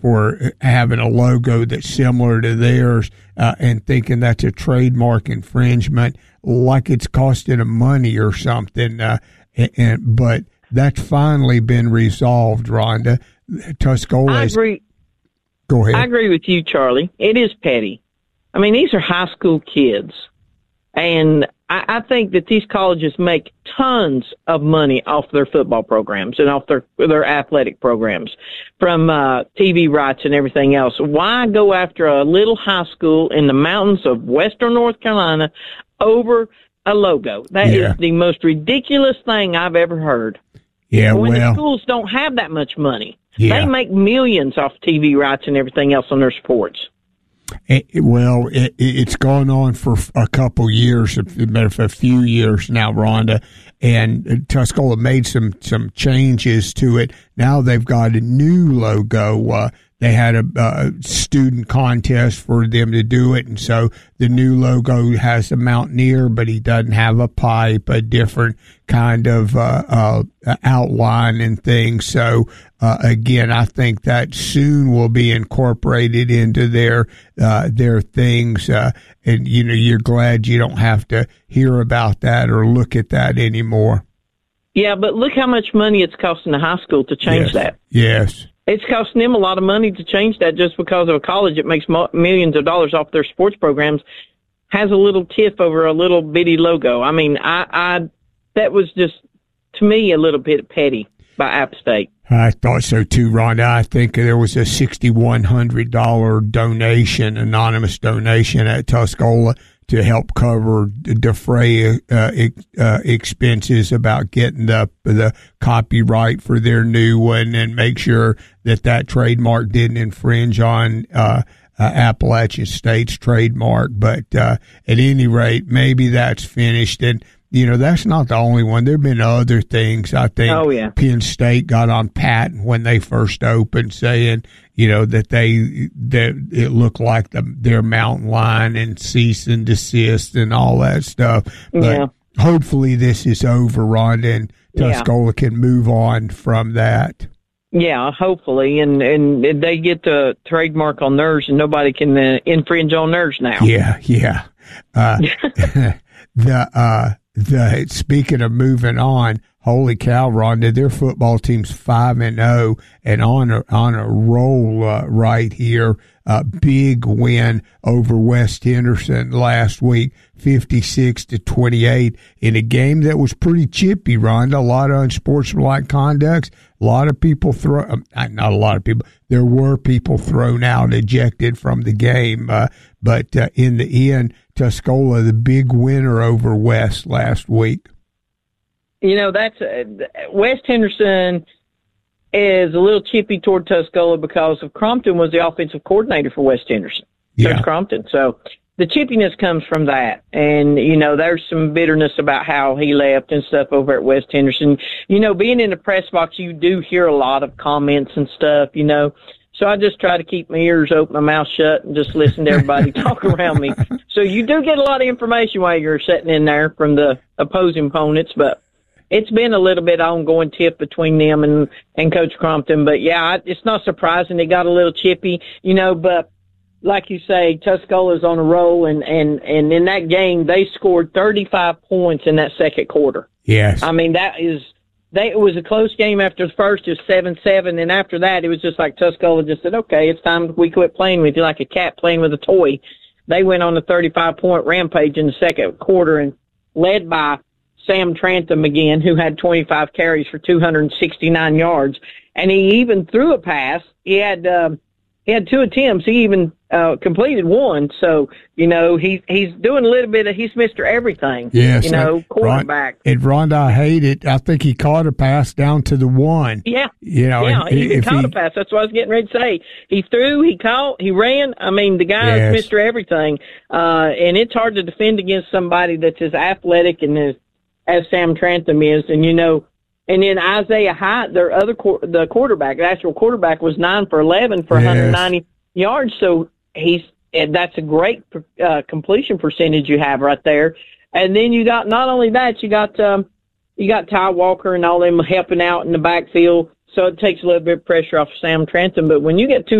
for having a logo that's similar to theirs and thinking that's a trademark infringement, like it's costing them money or something. But that's finally been resolved, Rhonda. Tuscola. I agree. Go ahead. I agree with you, Charlie. It is petty. I mean, these are high school kids. And I think that these colleges make tons of money off their football programs and off their athletic programs from TV rights and everything else. Why go after a little high school in the mountains of western North Carolina over a logo? That is the most ridiculous thing I've ever heard. Yeah, when the schools don't have that much money. Yeah. They make millions off TV rights and everything else on their sports. It's gone on for a couple years, for a few years now, Rhonda, and Tuscola made some changes to it. Now they've got a new logo. They had a student contest for them to do it, and so the new logo has a mountaineer, but he doesn't have a pipe, a different kind of outline and things. So again, I think that soon will be incorporated into their things. And you're glad you don't have to hear about that or look at that anymore. Yeah, but look how much money it's costing the high school to change that. Yes. It's costing them a lot of money to change that just because of a college that makes millions of dollars off their sports programs has a little tiff over a little bitty logo. I mean, I that was just, to me, a little bit petty by App State. I thought so too, Rhonda. I think there was a $6,100 donation, anonymous donation at Tuscola to help defray expenses about getting the copyright for their new one and make sure that trademark didn't infringe on Appalachian State's trademark. But at any rate, maybe that's finished. And that's not the only one. There have been other things. I think Penn State got on patent when they first opened, saying, that it looked like their mountain lion and cease and desist and all that stuff. But hopefully this is over, Rhonda, and Tuscola can move on from that. Yeah, hopefully, and they get the trademark on theirs, and nobody can infringe on theirs now. Yeah. Speaking of moving on, holy cow, Rhonda, their football team's 5-0 and on a roll right here. Big win over West Henderson last week, 56-28, in a game that was pretty chippy, Rhonda. A lot of unsportsmanlike conducts. A lot of people not a lot of people. There were people thrown out, ejected from the game. But in the end, Tuscola, the big winner over West last week. That's West Henderson is a little chippy toward Tuscola because of Crompton was the offensive coordinator for West Henderson. Coach Crompton. So the chippiness comes from that. And, there's some bitterness about how he left and stuff over at West Henderson. Being in the press box, you do hear a lot of comments and stuff, So I just try to keep my ears open, my mouth shut, and just listen to everybody talk around me. So you do get a lot of information while you're sitting in there from the opposing opponents, but it's been a little bit ongoing tiff between them and Coach Crompton. But, it's not surprising they got a little chippy, but like you say, Tuscola's on a roll, and in that game, they scored 35 points in that second quarter. Yes. I mean, it was a close game after the first. It was 7-7, and after that, it was just like Tuscola just said, okay, it's time we quit playing with you like a cat playing with a toy. They went on a 35-point rampage in the second quarter and led by Sam Trantham again, who had 25 carries for 269 yards. And he even threw a pass. He had 2 attempts. He even completed one. So, he's doing a little bit of, he's Mr. Everything. Yes. Quarterback. And Rhonda, I hate it. I think he caught a pass down to the 1. Yeah. He caught a pass. That's what I was getting ready to say. He threw, he caught, he ran. I mean, the guy is Mr. Everything. And it's hard to defend against somebody that's as athletic and as Sam Trantham is. And, and then Isaiah Hyatt, the quarterback, the actual quarterback, was 9 for 11 for 190 yards. So that's a great completion percentage you have right there. And then you got, not only that, you got Ty Walker and all them helping out in the backfield. So it takes a little bit of pressure off Sam Trantham. But when you get two